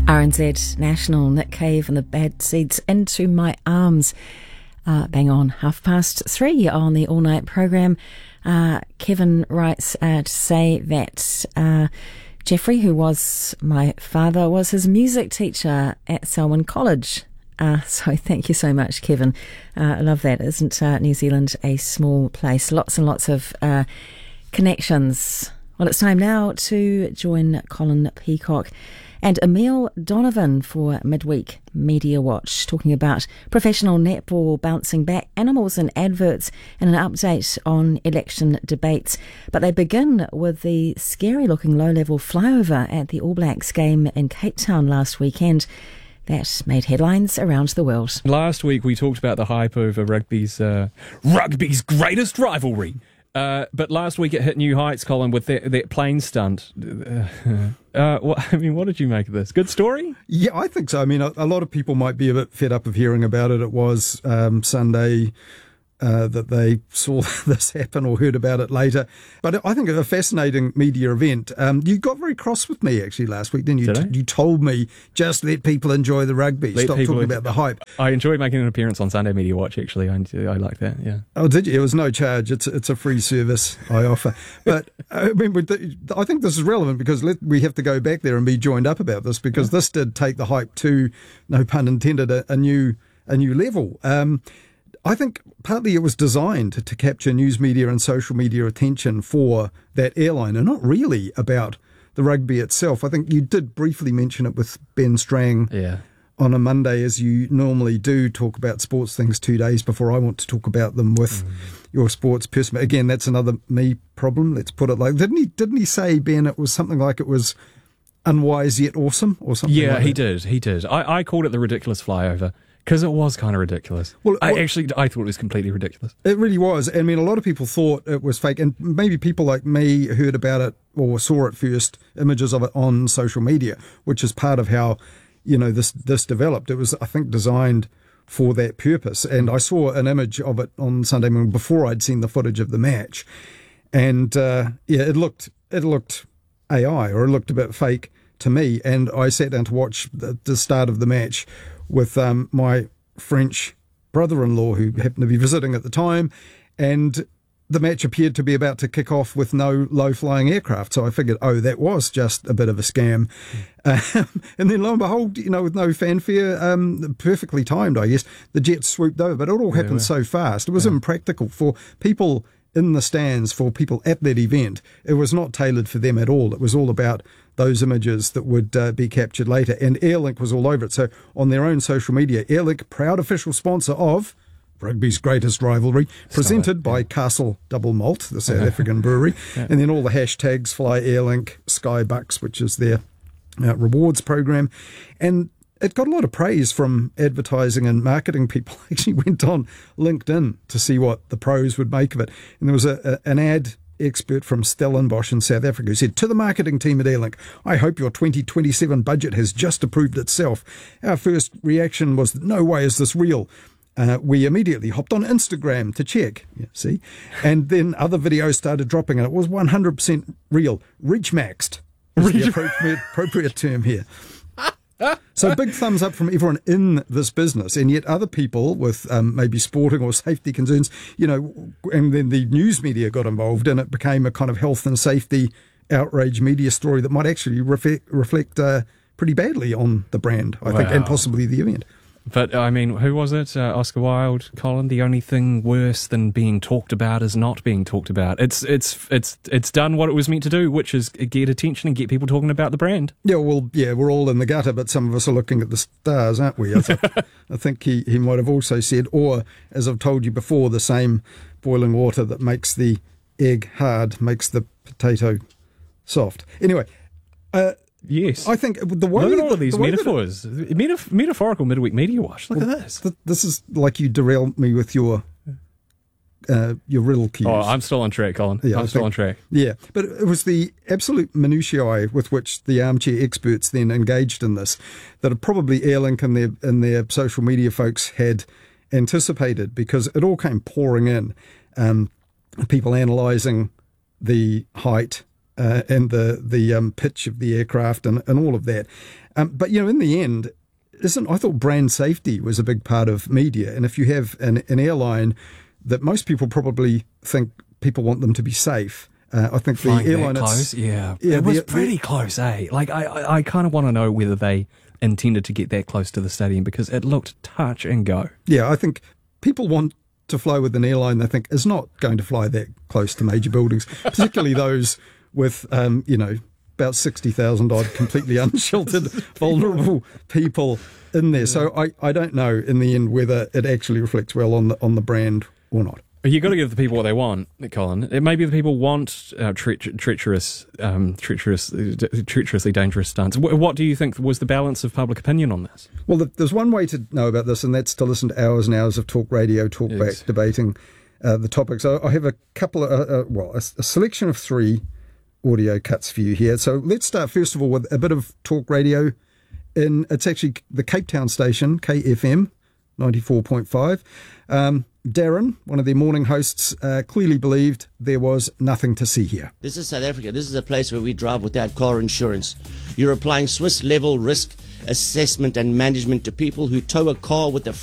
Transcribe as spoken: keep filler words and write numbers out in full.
R N Z National, Nick Cave and the Bad Seeds, Into My Arms. Uh, bang on, half past three on the all-night program. Uh, Kevin writes uh, to say that uh, Jeffrey, who was my father, was his music teacher at Selwyn College. Uh, so thank you so much, Kevin. Uh, I love that. Isn't uh, New Zealand a small place? Lots and lots of uh, connections. Well, it's time now to join Colin Peacock and Emile Donovan for Midweek Media Watch, talking about professional netball bouncing back, animals and adverts, and an update on election debates. But they begin with the scary-looking low-level flyover at the All Blacks game in Cape Town last weekend. That made headlines around the world. Last week we talked about the hype over rugby's uh, rugby's greatest rivalry. Uh, but last week it hit new heights, Colin, with that, that plane stunt. Uh, uh, what, I mean, what did you make of this? Good story? Yeah, I think so. I mean, a, a lot of people might be a bit fed up of hearing about it. It was um, Sunday uh, that they saw this happen or heard about it later. But I think a fascinating media event. Um, you got very cross with me, actually, last week, didn't you? Did I? You told me, just let people enjoy the rugby. Let Stop people talking enjoy- about the hype. I enjoyed making an appearance on Sunday Media Watch, actually. I, I like that, yeah. Oh, did you? It was no charge. It's it's a free service I offer. But I mean, with the, I think this is relevant because let, we have to go back there and be joined up about this because this did take the hype to, no pun intended, a, a new a new level. Um, I think partly it was designed to capture news media and social media attention for that airline and not really about the rugby itself. I think you did briefly mention it with Ben Strang Yeah. on a Monday, as you normally do, talk about sports things two days before I want to talk about them with mm. your sports person. Again, that's another me problem. Let's put it like, didn't he, didn't he say, Ben, it was something like it was unwise yet awesome or something Yeah, like he that? did. He did. I, I called it the ridiculous flyover. Because it was kind of ridiculous. Well, I well, actually, I thought it was completely ridiculous. It really was. I mean, a lot of people thought it was fake, and maybe people like me heard about it or saw it first, images of it on social media, which is part of how, you know, this this developed. It was, I think, designed for that purpose. And I saw an image of it on Sunday morning before I'd seen the footage of the match, and uh, yeah, it looked it looked A I or it looked a bit fake to me. And I sat down to watch the, the start of the match with um, my French brother-in-law who happened to be visiting at the time, and the match appeared to be about to kick off with no low-flying aircraft. So I figured, oh, that was just a bit of a scam. Mm. Um, and then lo and behold, you know, with no fanfare, um, perfectly timed, I guess, the jets swooped over. But it all happened yeah, so fast. It was yeah. impractical for people in the stands, for people at that event. It was not tailored for them at all. It was all about those images that would uh, be captured later. And Airlink was all over it. So on their own social media, Airlink, proud official sponsor of rugby's greatest rivalry, presented by Castle Double Malt, the South African brewery. Yeah. And then all the hashtags, Fly Airlink, Sky Bucks, which is their uh, rewards program. And it got a lot of praise from advertising and marketing people. Actually went on LinkedIn to see what the pros would make of it. And there was a, a, an ad expert from Stellenbosch in South Africa who said, to the marketing team at Airlink, I hope your twenty twenty-seven budget has just approved itself. Our first reaction was, no way is this real. Uh, we immediately hopped on Instagram to check, yeah, see, and then other videos started dropping, and it was one hundred percent real. Reach-maxed is the appropriate, appropriate term here. So big thumbs up from everyone in this business, and yet other people with um, maybe sporting or safety concerns, you know, and then the news media got involved, and it became a kind of health and safety outrage media story that might actually reflect, reflect uh, pretty badly on the brand, I wow. think, and possibly the event. But, I mean, who was it? Uh, Oscar Wilde, Colin? The only thing worse than being talked about is not being talked about. It's it's it's it's done what it was meant to do, which is get attention and get people talking about the brand. Yeah, well, yeah, we're all in the gutter, but some of us are looking at the stars, aren't we? I, th- I think he, he might have also said, or, as I've told you before, the same boiling water that makes the egg hard makes the potato soft. Anyway, uh, yes. I think the way... Look at all the, of these the metaphors. It, Metaf- metaphorical midweek media watch. Look well, at this. Th- this is like you derailed me with your uh, your riddle cues. Oh, I'm still on track, Colin. Yeah, I'm I still think, on track. Yeah, but it was the absolute minutiae with which the armchair experts then engaged in this that probably Airlink and their, and their social media folks had anticipated, because it all came pouring in. Um, people analysing the height, uh, and the the um, pitch of the aircraft and, and all of that. Um, but, you know, in the end, isn't I thought brand safety was a big part of media. And if you have an, an airline that most people probably think people want them to be safe, uh, I think Flying the airline... that close, yeah. yeah. It was the, pretty the, close, eh? Like, I, I, I kind of want to know whether they intended to get that close to the stadium because it looked touch and go. Yeah, I think people want to fly with an airline they think is not going to fly that close to major buildings, particularly those with, um, you know, about sixty thousand odd completely unsheltered, vulnerable people in there. So I, I don't know in the end whether it actually reflects well on the on the brand or not. You've got to give the people what they want, Colin. It maybe the people want uh, tre- treacherous, um, treacherous, uh, treacherously dangerous stunts. W- what do you think was the balance of public opinion on this? Well, the, there's one way to know about this, and that's to listen to hours and hours of talk radio, talk Yes. back, debating uh, the topics. I, I have a couple of, uh, uh, well, a, a selection of three audio cuts for you here. So let's start first of all with a bit of talk radio. In it's actually the Cape Town station, K F M ninety-four point five. Um, Darren, one of their morning hosts, uh, clearly believed there was nothing to see here. This is South Africa. This is a place where we drive without car insurance. You're applying Swiss level risk assessment and management to people who tow a car with a